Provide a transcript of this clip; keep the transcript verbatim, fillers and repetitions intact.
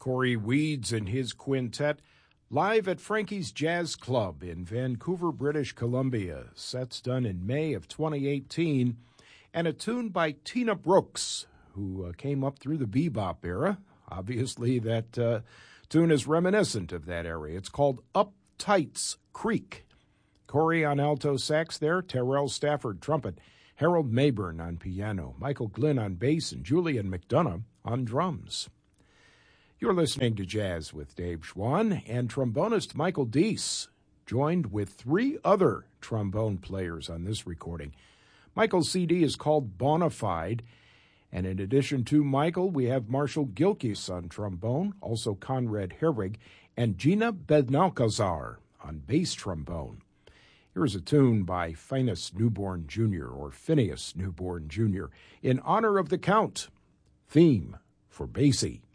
Corey Weeds and his quintet, live at Frankie's Jazz Club in Vancouver, British Columbia. Sets done in May of twenty eighteen, and a tune by Tina Brooks, who uh, came up through the bebop era. Obviously, that uh, tune is reminiscent of that era. It's called Up Tights Creek. Corey on alto sax there, Terrell Stafford trumpet, Harold Mayburn on piano, Michael Glynn on bass, and Julian McDonough on drums. You're listening to Jazz with Dave Schwann, and trombonist Michael Deese joined with three other trombone players on this recording. Michael's C D is called Bonafide, and in addition to Michael, we have Marshall Gilkis on trombone, also Conrad Herwig, and Gina Benalcazar on bass trombone. Here's a tune by Phineas Newborn Junior, or Phineas Newborn Junior, in honor of the Count, theme for Basie.